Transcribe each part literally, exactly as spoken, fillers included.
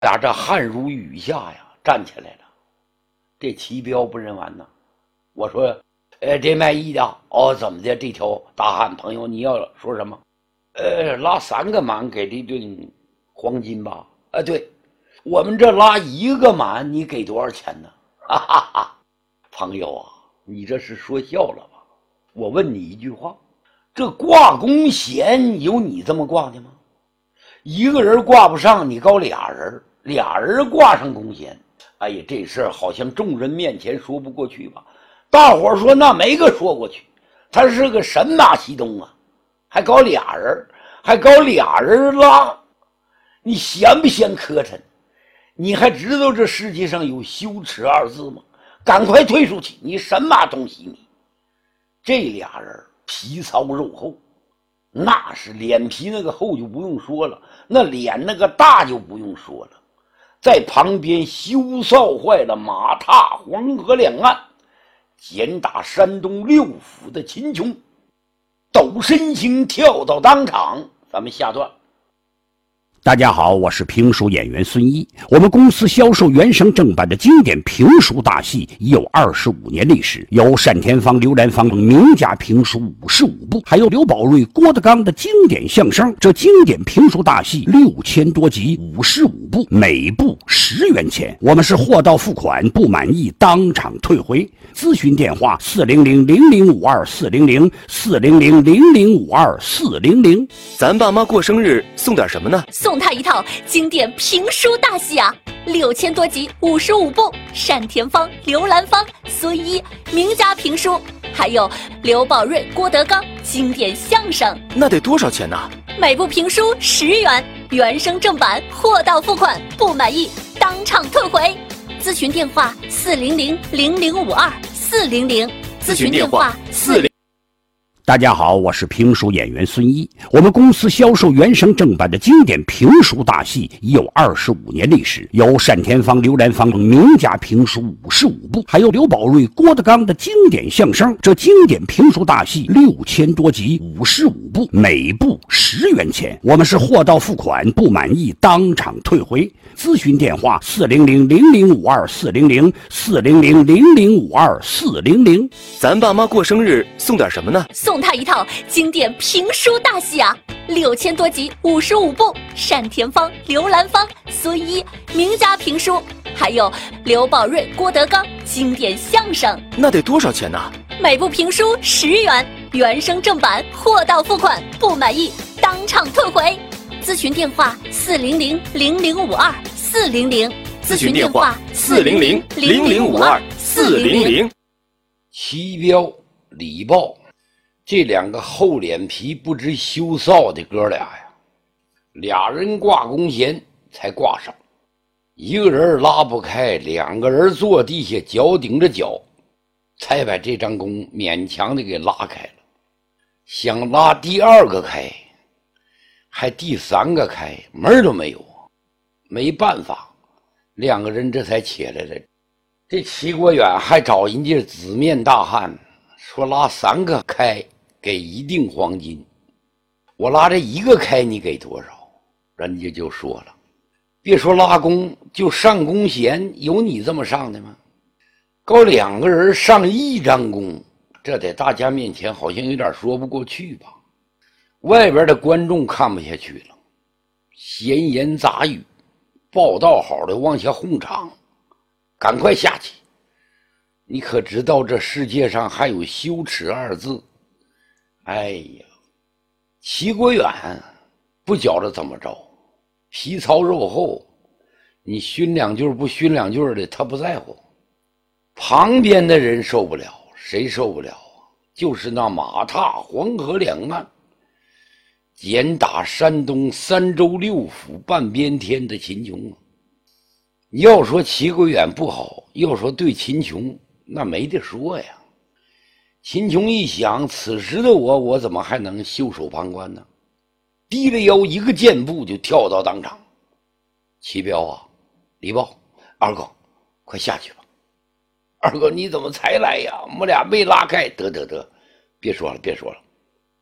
俩这汗如雨下呀，站起来了。这齐彪不认完呢，我说：“呃，这卖艺的哦，怎么的？这条大汉朋友，你要说什么？呃，拉三个满给这顿黄金吧？啊，对，我们这拉一个满，你给多少钱呢？哈哈哈，朋友啊，你这是说笑了吧？我问你一句话，这挂弓弦有你这么挂的吗？一个人挂不上，你搞俩人，俩人挂上弓弦。哎呀，这事儿好像众人面前说不过去吧？大伙儿说那没个说过去，他是个神马西东啊，还搞俩人，还搞俩人拉，你嫌不嫌磕碜？你还知道这世界上有羞耻二字吗？赶快退出去！你神马东西你！这俩人皮糙肉厚，那是脸皮那个厚就不用说了，那脸那个大就不用说了。在旁边羞臊坏了马踏黄河两岸，简打山东六府的秦琼，抖身形跳到当场。咱们下段。 大家好，我是评书演员孙一。我们公司销售原声正版的经典评书大戏已有二十五年历史，有单田芳、刘兰芳等名家评书五十五部，还有刘宝瑞、郭德纲的经典相声。这经典评书大戏六千多集，五十五部，每部十元钱。我们是货到付款，不满意当场退回。咨询电话：四零零零零五二四零零四零零零零五二四零零。 咱爸妈过生日送点什么呢？ 送他一套经典评书大戏啊，六千多集，五十五部，单田芳、刘兰芳、孙一名家评书，还有刘宝瑞、郭德纲经典相声。 那得多少钱呢？ 每部评书十元，原声正版，货到付款，不满意当场退回。咨询电话：四零零零零五二四零零。咨询电话：四零。 大家好，我是评书演员孙一。我们公司销售原声正版的经典评书大戏已有二十五年历史，有单田芳、刘兰芳等名家评书五十五部，还有刘宝瑞、郭德纲的经典相声。这经典评书大戏六千多集，五十五部，每部十元钱。我们是货到付款，不满意当场退回。咨询电话：四零零零零五二四零零四零零零零五二四零零。 咱爸妈过生日送点什么呢？ 送他一套经典评书大戏啊，六千多集，五十五部，单田芳、刘兰芳、孙一名家评书，还有刘宝瑞、郭德纲经典相声。 那得多少钱呢？ 每部评书十元，原声正版，货到付款，不满意当场退回。咨询电话：四零零零零五二四零零。 咨询电话：四零零零零五二四零零。 齐彪、李豹这两个厚脸皮不知羞臊的哥俩呀，俩人挂弓弦才挂上，一个人拉不开，两个人坐地下脚顶着脚，才把这张弓勉强的给拉开了。想拉第二个开，还第三个开，门儿都没有。没办法，两个人这才起来了。这齐国远还找人家紫面大汉说拉三个开给一锭黄金，我拉这一个开你给多少？人家就说了，别说拉弓，就上弓弦有你这么上的吗？搞两个人上一张弓，这在大家面前好像有点说不过去吧。外边的观众看不下去了，闲言杂语，报道好的往下哄场，赶快下去！你可知道这世界上还有羞耻二字？哎呀，齐国远不觉着怎么着，皮糙肉厚，你熏两句不熏两句的他不在乎。旁边的人受不了，谁受不了啊？就是那马踏黄河两岸，简打山东三州六府半边天的秦琼啊！你要说齐国远不好，要说对秦琼，那没得说呀。秦琼一想，此时的我，我怎么还能袖手旁观呢？低着腰，一个箭步就跳到当场。齐彪啊，李豹，二哥，快下去吧。二哥，你怎么才来呀？我们俩没拉开。得得得，别说了，别说了。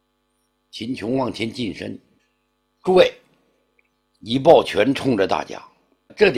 秦琼往前近身，诸位，一抱拳冲着大家，